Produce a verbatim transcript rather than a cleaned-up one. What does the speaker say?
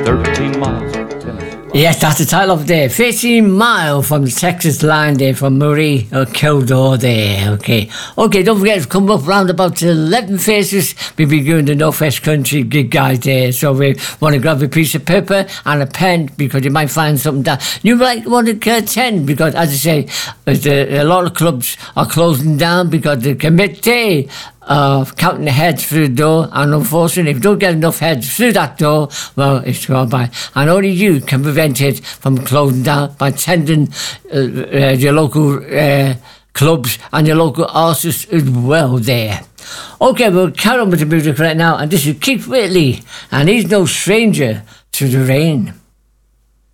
thirteen miles of Tennessee. Yes, that's the title of there. fifteen mile from the Texas line there, from Marie uh, Kildare there, okay. Okay, don't forget to come up round about eleven faces. We'll be doing the Northwest Country gig guide there, so we want to grab a piece of paper and a pen, because you might find something that you might want to attend, because as I say, the, a lot of clubs are closing down because the committee of counting the heads through the door, and unfortunately if you don't get enough heads through that door, well, it's gone by, and only you can prevent it from closing down by attending uh, uh, your local uh, clubs and your local artists as well there. Okay, we'll carry on with the music right now, and this is Keith Whitley, and he's no stranger to the rain.